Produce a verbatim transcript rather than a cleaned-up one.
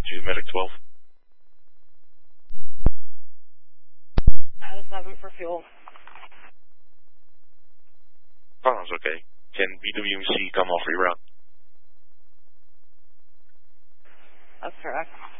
to Medic twelve. Out of seven for fuel. Sounds okay. Can B W M C come off reroute? That's correct.